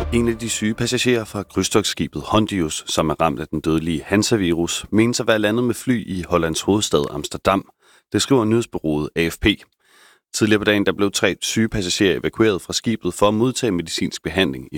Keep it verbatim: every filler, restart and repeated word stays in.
En af de syge passagerer fra krydstogtskibet Hondius, som er ramt af den dødelige Hansa-virus, menes at være landet med fly i Hollands hovedstad Amsterdam. Det skriver nyhedsbureauet A F P. Tidligere på dagen der blev tre syge passagerer evakueret fra skibet for at modtage medicinsk behandling